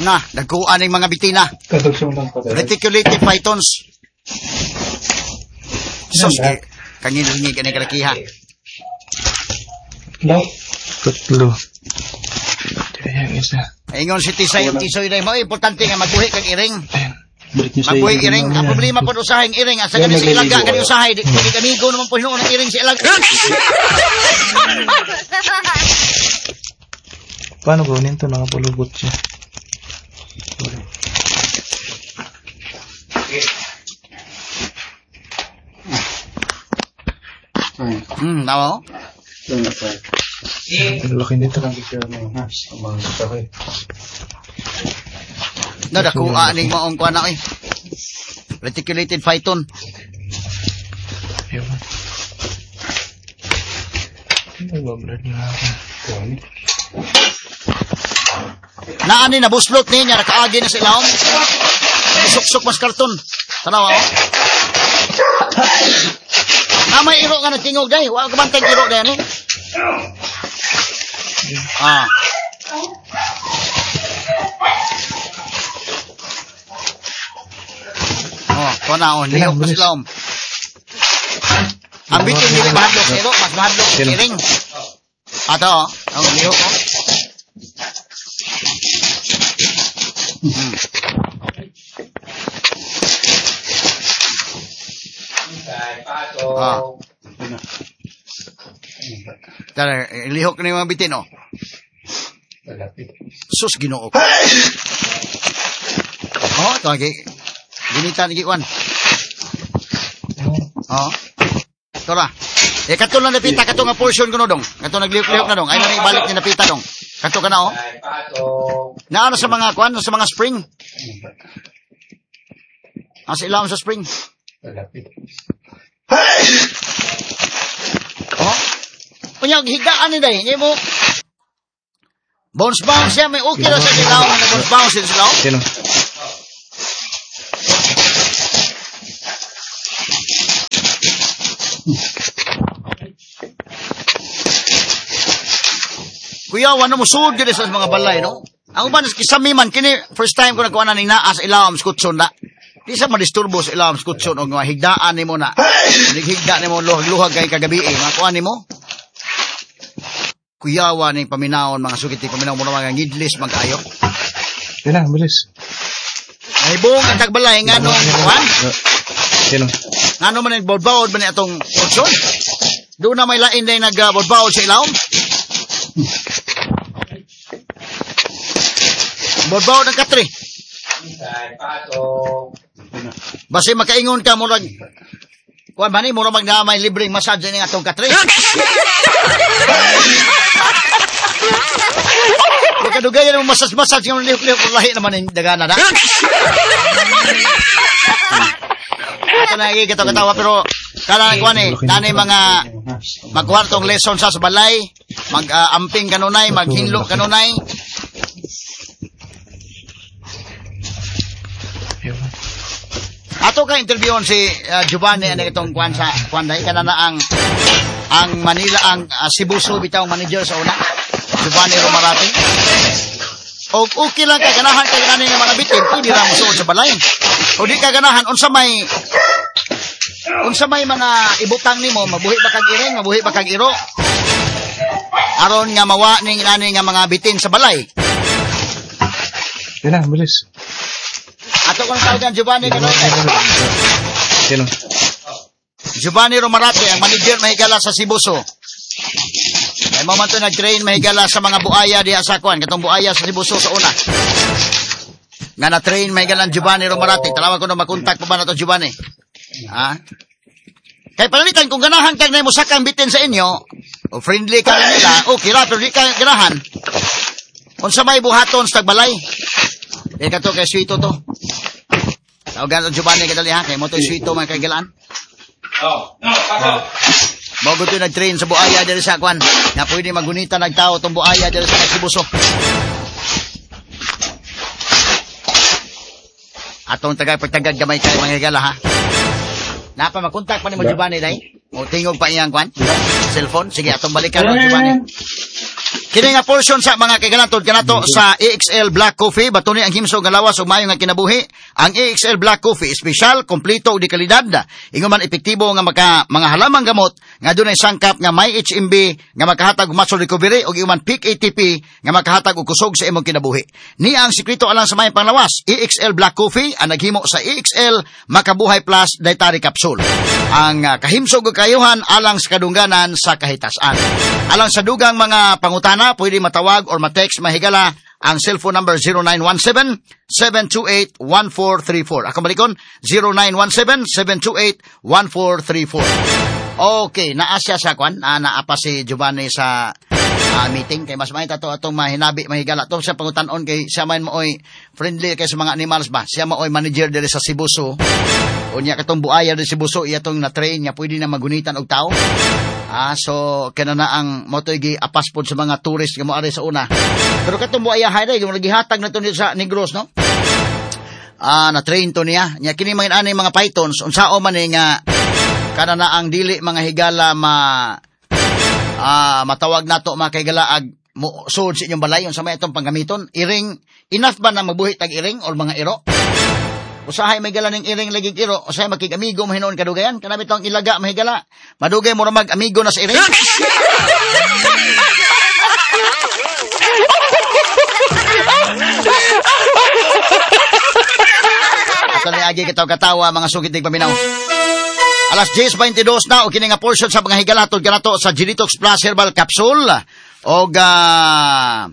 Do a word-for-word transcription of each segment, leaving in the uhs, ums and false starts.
Nga, nagkuha ng mga bitina. Reticulated pythons. Sus, kangin-ringi ka ng kalakiha. No? Tatlo. Kaya yung isa. Ingon si Tisay, yung Tisoy na mo, importante nga magbuhi kang iring. Balik niyo sa Magbuhi iring. Ang problema po usahing iring. Asa gani si Ilaga, gani usahay. Di amigo naman po hinuon ng iring si Ilaga. Paano gawin ito? Nakapulubot siya. Hmm, tama mo? Ang laki nito. No, nakuha ning maong kuha na eh. Reticulated python. Ayun. Ay, bablad na ako. Naani na buslot niya, nakaagi na sa ilawom. Suksok mas karton. Tanawa mo? Na may iro nga nagtingog dahi. Wala ka bantay iro dahi. Ah. Oh, ko na on. Lihok mas ilawom. Ang bitin nila mahadlok sa iro. Mas mahadlok sa iring. Ato, ang lihok ko. Hmm. Ah. Tara, lihok na yung mga bitin, oh. Sus, Ginoo ko. Oh, ito, okay. Ginita ni Kikwan. Oh. Ito na. Eh, kato lang napita, kato nga portion ko no, dong. Kato naglihok-lihok na, dong. Ay, na ibalik ni napita, dong. Kato ka na, oh. Naano sa mga, kwan, sa mga spring. Ang sa ilam sa spring. Oh. Kunyag, higaan ni dahi. Hindi mo. Bounce bounce siya. May okay na sa silaw. Bounce bounce sa silaw. Sino? Kuya, wano mo sud gid sa mga balay, no? Ang uban kisami man kini first time ko nagkuha na ni naa sa ilawom skutson na. Di sa madisturbo sa ilawom skutson og mga higdaan nimo na. Higda nimo luhag-luhag kay kagabi eh. Mga kuha nimo. Kuyawa ning paminawon mga sugiti paminaw mo mga ngidlis magayo. Yan na, bilis. Ay bong ang tagbalay ngano kuan? Sino? Ngano man ang bawd-bawd man atong skutson? Do na may lain day nag-bawd sa ilawom. Bawd-bawd ang katri. Basi makaingon ka murag kuan man ni murag magdamay libreng massage ning atong katri. Makadugayan mo massage-massage yung lihok-lihok lahi naman yung dagana na. Ito na yung katawa pero kala kuan eh nanay mga magkwartong lesson sa balay, mag-amping uh, kanunay, maghinlo kanunay. Ato ka interviewon si uh, Giovanni ano itong kuan sa kuan dai kana na ang ang Manila ang uh, Cebu Zoo bitaw manager sa una Giovanni Romarate. O okay lang kay ganahan kay kanani nga mga bitin pwede ra mo suod sa balay. O di ka ganahan unsa may unsa may mga ibutang nimo mabuhi ba kag iring mabuhi ba kag iro. Aron nga mawa ning nani nga mga bitin sa balay. Yan na, bilis. Ato kung tawagan Giovanni kanon. Sino? Giovanni Romarate, ang manager mahigala sa Cebu Zoo. Ay mo man to nag-train mahigala sa mga buaya diha sa kuan, katong buaya sa Cebu Zoo sa una. Nga na-train mahigala ang Giovanni Romarate. Talawa ko na makontak pa ba na to Giovanni? Ha? Kay palalitan kung ganahan kag na mo sakang bitin sa inyo, o friendly ka nila, okay ra pero di ka ganahan. Unsa may buhaton sa tagbalay? Eh kato kay Suito to. Tawagan to Giovanni kadali ha kay mo to Suito man kay galaan. Oh, no, oh. Bago to nag-train sa buaya diri sa kwan. Na pwede magunita nagtao tong buaya diri sa Cebu Zoo. Atong tagay pagtagad gamay kay mga higala ha. Napa makontak pa ni mo Giovanni dai? O tingog pa iyang kwan? Cellphone. Sige atong balikan mo Giovanni. Kini nga portion sa mga kaiganatod kanato sa A X L Black Coffee, batuni ang himsog nga lawas ug maayo nga kinabuhi. Ang A X L Black Coffee, espesyal, kompleto ug di kalidad. Ingon man epektibo nga maka, mga halamang gamot nga dunay sangkap nga may H M B nga makahatag og muscle recovery ug ingon man peak A T P nga makahatag og kusog sa imong kinabuhi. Ni ang sikreto alang sa may panglawas, A X L Black Coffee ang naghimo sa A X L Makabuhay Plus Dietary Capsule. Ang uh, kahimsog ug kayuhan alang sa kadungganan sa kahitasan. Alang sa dugang mga pangutana, pwede matawag or ma-text mahigala ang cellphone number zero nine one seven, seven two eight, one four three four. Ako balikon, zero nine one seven, seven two eight, one four three four. Okay, naasya sa kwan, na naapa si Giovanni sa uh, meeting kay mas mahita to atong mahinabi mahigala to sa pangutanon kay siya man mooy friendly kay sa mga animals ba. Siya mooy manager diri sa Sibuso. Unya katong buaya diri sa Sibuso iya tong na-train niya pwede na magunitan og tao. Ah, so kana na ang motoy gi apas pod sa mga tourist nga moari sa una. Pero katong buaya hayday gi gihatag na to sa Negros, no? Ah, na-train to niya. Nya kini mga ani mga pythons unsao man ni nga kana na ang dili mga higala ma ah matawag nato mga kaigalaag mo sud sa inyong balay unsa may itong panggamiton. Iring enough ba na mabuhi tag iring or mga iro? Usahay may gala ning iring lagig iro, usahay makig-amigo mo hinuon kadugayan, kanami tong ilaga mahigala. Madugay mo ra mag-amigo na sa iring. Asa ni agi kitaw katawa mga sugid ning paminaw. Alas ten twenty-two na o kini nga portion sa mga higalatod kanato sa G-Detox Plus Herbal Capsule o uh,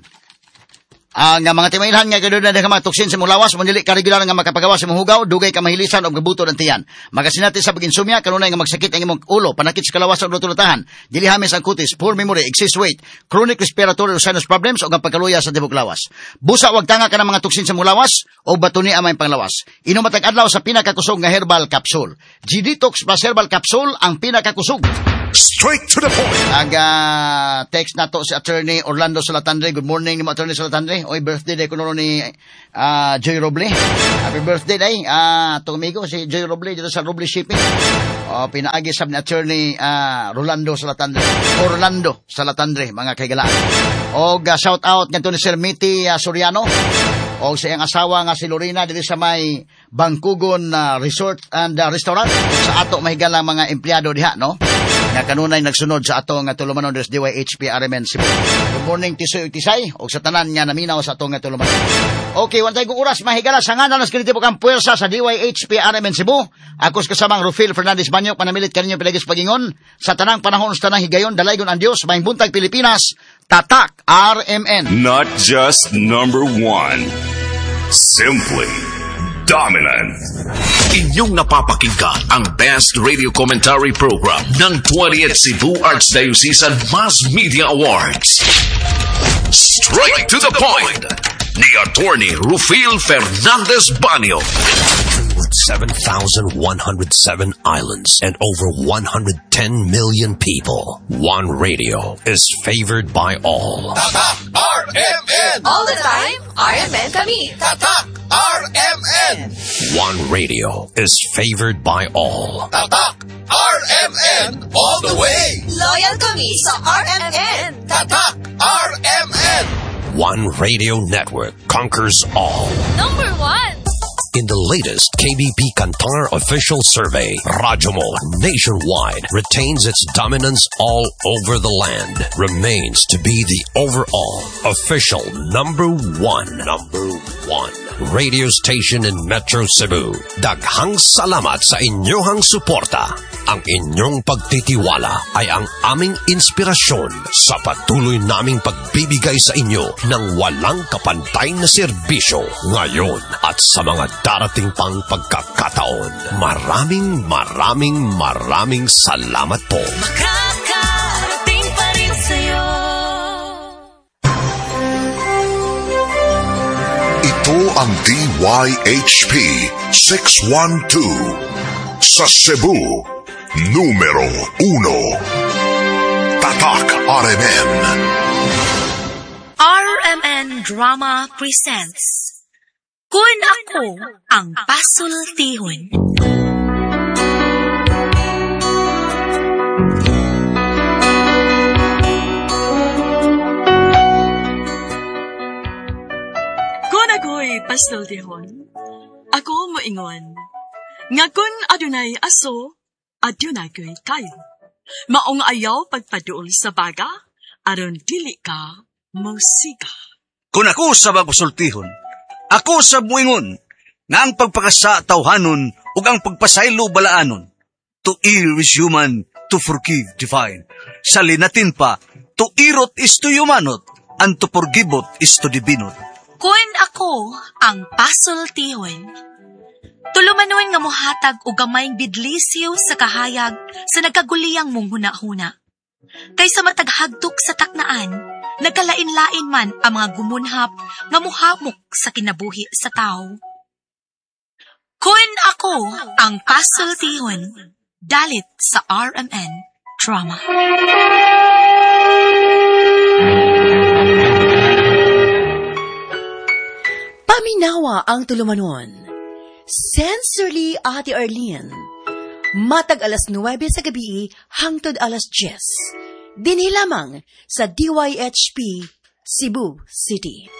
ang uh, mga timailhan nga ganoon na mga toksin sa mulawas mo dili ka regular nga makapagawa sa imong hugaw dugay ka mahilisan og gabuto ng tiyan magasinati sa pag-insomnia kanunay nga magsakit ang imong ulo panakit sa kalawas ug lutulutahan dili hamis ang kutis poor memory excess weight chronic respiratory or sinus problems ug ang pagkaluya sa tibok lawas busa wag tanga ka ng mga toksin sa mulawas o batuni amay panglawas inom matag adlaw sa pinakakusog nga herbal capsule G-Detox Plus Herbal Capsule ang pinakakusog. Straight to the point. Aga text nato si Attorney Orlando Salatandre. Good morning ni Attorney Salatandre. Oy birthday day kuno ni uh, Joy Roble. Happy birthday day. Ah, uh, tong amigo si Joy Roble dito sa Roble Shipping. Oh, pinaagi sab ni Attorney uh, Rolando Salatandre. Orlando Salatandre mga kaigalaan. Og uh, shout out ngadto ni Sir Miti uh, Soriano. O sa iyang asawa nga si Lorena dito sa may Bangkugon uh, Resort and uh, Restaurant sa ato mahigala mga empleyado diha, no? Nga kanunay nagsunod sa ato nga tulumanon des D Y H P R M N Cebu. Good morning Tisoy Tisay o sa tanan nga naminaw sa ato nga tulumanon. Okay, wantay kong oras mahigala sa ngalan ng kinitibok ang puwersa sa D Y H P R M N Cebu. Ako sa kasamang Rufil Fernandez Banyok panamilit kaninyo pilagis pagingon sa tanang panahon sa tanang higayon dalaygon ang Dios maing buntag Pilipinas. Tatak R M N. Not just number one. Simply dominant. Inyong napapakinggan ang best radio commentary program ng twentieth Cebu Archdiocese Mass Media Awards. Straight to the point ni Attorney Rufil Fernandez Banyo. seven thousand one hundred seven islands and over one hundred ten million people. One radio is favored by all. Tatak R M N. All the time, R M N kami. Tatak R M N. One radio is favored by all. Tatak R M N all the way. Loyal kami sa R M N. Tatak R M N. One radio network conquers all. Number one. In the latest K B P Kantar official survey, Radyo Mo nationwide retains its dominance all over the land, remains to be the overall official number one, number one radio station in Metro Cebu. Daghang salamat sa inyong suporta. Ang inyong pagtitiwala ay ang aming inspirasyon sa patuloy naming pagbibigay sa inyo ng walang kapantay na serbisyo ngayon at sa mga darating pang pagkakataon. Maraming maraming maraming salamat po. Makakarating pa rin sa'yo. Ito ang D Y H P six one two sa Cebu. Numero uno. Tatak R M N. R M N Drama presents Kun Ako Ang Pasultihon. Kung ako'y pasultihon, ako moingon. Nga kun adunay aso, adunay ko'y kayo. Maong ayaw pagpaduol sa baga, aron dili ka musika. Kung ako sa magpasultihon, ako sa muingon, nga ang pagpakasa tawhanon ug ang pagpasaylo balaanon. To err is human, to forgive divine. Sa linatin pa, to irot is to humanot, and to forgivot is to divinot. Kun ako ang pasultihon, tulumanon nga mohatag og gamayng bidlisyo sa kahayag sa nagkaguliyang mong huna-huna. Kaysa mataghagtok sa taknaan, nagkalain-lain man ang mga gumunhap nga muhamok sa kinabuhi sa tao. Kun ako ang pasultihon, dalit sa R M N Drama. Paminawa ang tulumanon. Sincerely, Ate Arlene. Matag alas nuwebe sa gabi hangtod alas diyes. Dinhi lamang sa D Y H P, Cebu City.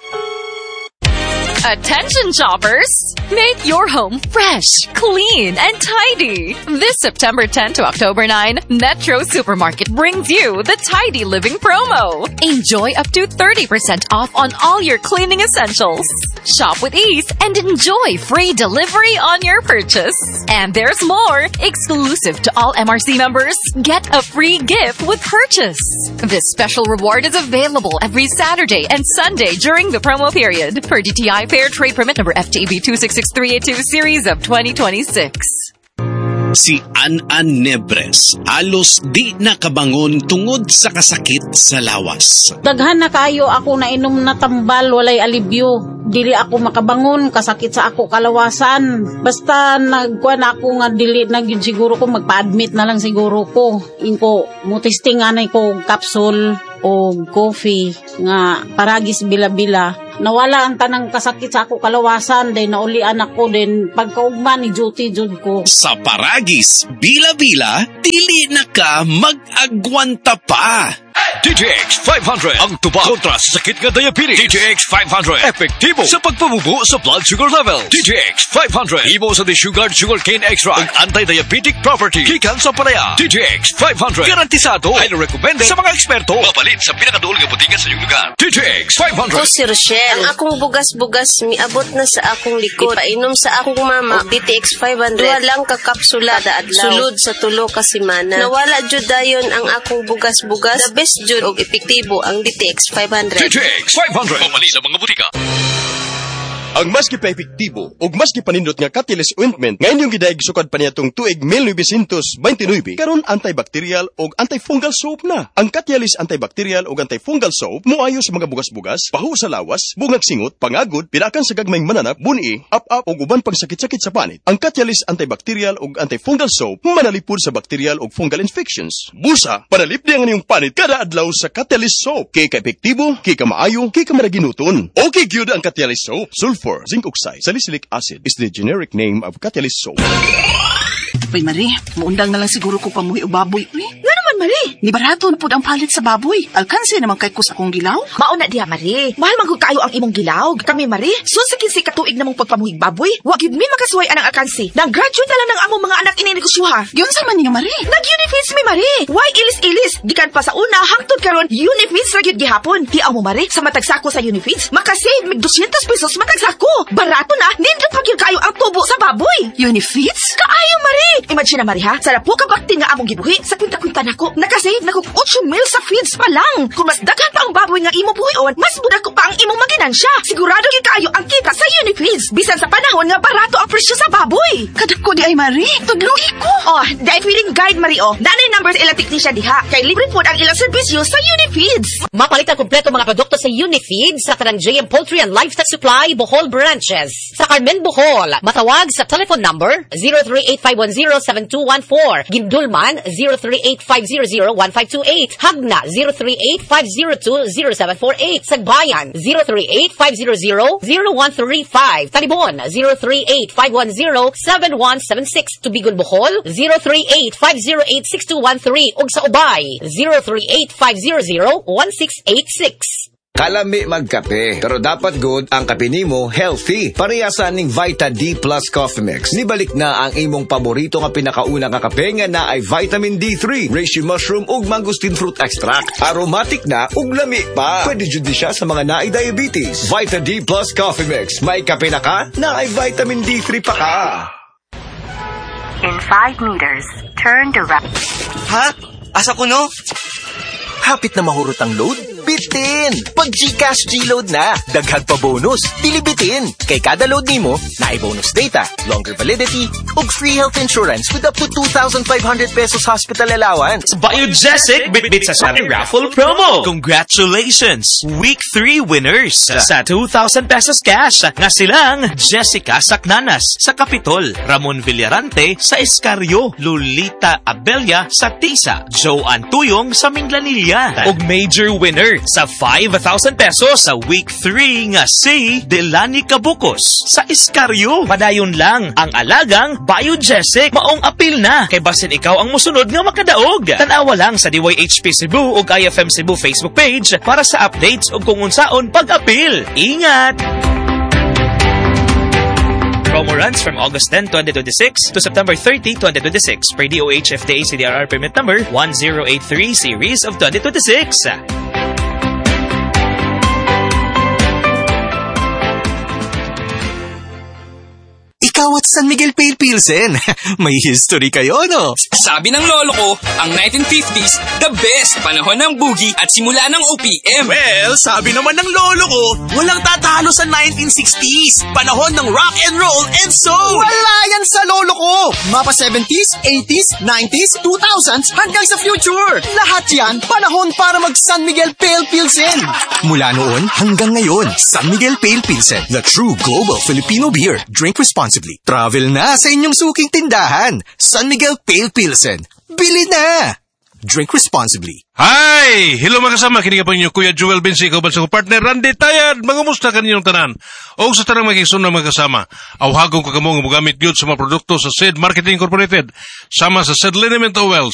Attention shoppers! Make your home fresh, clean, and tidy. This September tenth to October ninth, Metro Supermarket brings you the Tidy Living promo. Enjoy up to thirty percent off on all your cleaning essentials. Shop with ease and enjoy free delivery on your purchase. And there's more! Exclusive to all M R C members, get a free gift with purchase. This special reward is available every Saturday and Sunday during the promo period per D T I Fair Trade Permit number F T A B two six six three eight two series of twenty twenty-six. Si An-An Nebres halos di nakabangon tungod sa kasakit sa lawas. Daghan na kayo ako na inom na tambal, walay alibyo. Dili ako makabangon, kasakit sa ako kalawasan. Basta nagkuan ako nga dili na gyud siguro ko, magpa-admit na lang siguro ko. Inko mutistingan ko capsule o coffee nga paragis bila-bila. Nawala ang tanang kasakit sa ako kalawasan, then naulian ako, then pagkaugma ni duty jud ko. Sa paragis bila-bila, dili na ka mag-agwanta pa. D T X five hundred ang tubag kontra sa sakit nga diabetes. D T X five hundred epektibo sa pagpabubo sa blood sugar level. D T X five hundred imo sa desugared sugarcane extract ug anti-diabetic property gikan sa palaya. D T X five hundred garantisado, highly recommended sa mga eksperto. Mapalit sa pinakaduol nga butika sa iyong lugar. D T X five hundred. Ako si Rochelle. Ang akong bugas-bugas miabot na sa akong likod. Ipainom sa akong mama og D T X five hundred. Duha lang ka kapsula kada adlaw. Sulod sa tulo ka semana. Nawala jud dayon ang akong bugas-bugas. The best jud og epektibo ang D T X five hundred. D T X five hundred. Mapalit sa mga butika. Ang mas kipa-epektibo ug mas kipanindot nga Catalyst ointment nga inyong gidaig sukad pa niyatong tuig nineteen twenty-nine karon antibacterial ug antifungal soap na. Ang Catalyst antibacterial ug antifungal soap moayo sa mga bugas-bugas, pahu sa lawas, bungag singot, pangagod, pinakan sa gagmayng mananap, buni, up-up ug uban pang sakit-sakit sa panit. Ang Catalyst antibacterial ug antifungal soap manalipod sa bacterial ug fungal infections. Busa, panalipdi ang inyong panit kada adlaw sa Catalyst soap. Kay ka-epektibo, kay ka maayo, kay ka maraginuton. Okay gyud ang Catalyst soap. Sulfur, zinc oxide, salicylic acid is the generic name of Catalyst soap. Uy, Marie, muundang na lang siguro ko pamuhi o baboy. Uy, nga naman, Marie. Ni barato na po ang palit sa baboy. Alkanse naman kay kus akong gilaw. Mauna diha, Marie. Mahal magod kayo ang imong gilaw. Kami, Marie, susikin si katuig namong pagpamuhig baboy. Wag yun mi makasuway anang alkanse. Nag-graduate na lang ng among mga anak ininegosyoha. Yun sa man niyo, Marie. Nag-unifits mi, Marie. Why ilis-ilis? Gikan pa sa una, hangtod karon unifits ra gyud gihapon. Di mo, Marie, sa matagsako sa unifits, makasave mig two hundred pesos matagsako. Barato na, nindot pa gyud kayo ang tubo sa baboy. Unifits? Kaayo, Marie. Imagine na, Marie, ha? Sa po kabakti nga among gibuhi, sa kwinta-kwinta nako, nakasave na kong eight mil sa feeds pa lang. Kung mas daghan pa ang baboy nga imo buhion, mas budak ko pa ang imong maginansya. Sigurado gyud kayo ang kita sa Unifeeds. Bisan sa panahon nga barato ang presyo sa baboy. Kadako di ay, Marie. Tudloy ko. Oh, dahil feeling guide, Marie, oh. Nanay numbers ilang technician diha. Kay libre po ang ilang serbisyo sa Unifeeds. Mapalit ang kompleto mga produkto sa Unifeeds sa kanang J M Poultry and Livestock Supply, Bohol branches. Sa Carmen, Bohol, matawag sa telephone number zero three eight five one zero seven two one four. Gindulman, zero three eight five zero zero one five two eight. Hagna, zero three eight five zero two zero seven four eight. Sagbayan, zero three eight five zero zero zero one three five. Talibon, zero three eight five one zero seven one seven six. Tubigon, Bohol, zero three eight five zero eight six two one three. Ug sa Ubay, zero three eight five zero zero one six eight six. kalami magkape. Pero dapat good ang kape nimo healthy. Parehasan ning Vita D Plus Coffee Mix. Nibalik na ang imong paborito nga pinakauna nga kape nga na ay vitamin D three, reishi mushroom ug mangosteen fruit extract. Aromatic na ug lami pa. Pwede jud ni siya sa mga naay diabetes. Vita D Plus Coffee Mix. May kape na ka, na ay vitamin D three pa ka. In five meters, turn to right. Ha? Asa ko no? Hapit na mahurot ang load? Bitin! Pag Gcash G-Load na, daghan pa bonus, dilibitin. Kay kada load nimo, na bonus data, longer validity, ug free health insurance with up to two thousand five hundred pesos hospital allowance. Biogesic bitbit sa Sunny Raffle promo. Congratulations! Week three winners sa two thousand pesos cash nga silang Jessica Sacnanas sa Capitol, Ramon Villarante sa Escarrio, Lolita Abelia sa Tisa, Joanne Tuyong sa Minglanilla, ug major winner sa five thousand pesos sa week three nga si Delani Cabocos sa Escarrio. Padayon lang ang alagang Biogesic. Maong apil na kay basin ikaw ang musunod nga makadaog. Tanawa lang sa D Y H P Cebu ug I F M Cebu Facebook page para sa updates ug kung unsaon pag-apil. Ingat! Promo runs from August tenth, twenty twenty-six to September thirtieth, twenty twenty-six per D O H F D A C D R R permit number one zero eight three series of twenty twenty-six. Ikaw at San Miguel Pale Pilsen. May history kayo, no? Sabi ng lolo ko, ang nineteen fifties, the best panahon ng boogie at simula ng O P M. Well, sabi naman ng lolo ko, walang tatalo sa nineteen sixties. Panahon ng rock and roll and soul. Wala yan sa lolo ko. Mapa seventies, eighties, nineties, two thousands, hanggang sa future. Lahat yan, panahon para mag San Miguel Pale Pilsen. Mula noon hanggang ngayon, San Miguel Pale Pilsen, the true global Filipino beer. Drink responsibly. Travel na sa inyong suking tindahan. San Miguel Pale Pilsen. Bili na! Drink responsibly. Hi! Hello mga kasama. Kini ka pa ninyo Kuya Joel Bensi. Ikaw ba sa partner Randy Tayad? Mangumusta ka ninyong tanan? O sa tanang magiging na mga kasama. Awhagong kakamong mugamit yun sa mga produkto sa S E D Marketing Incorporated. Sama sa S E D Liniment Oils,